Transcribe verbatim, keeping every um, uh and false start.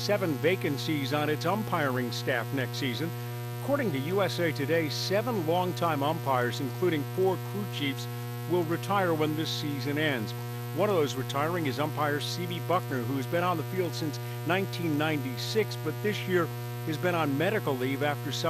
seven vacancies on its umpiring staff next season. According to U S A Today, seven longtime umpires, including four crew chiefs, will retire when this season ends. One of those retiring is umpire C B Buckner, who has been on the field since nineteen ninety-six, but this year has been on medical leave after suffering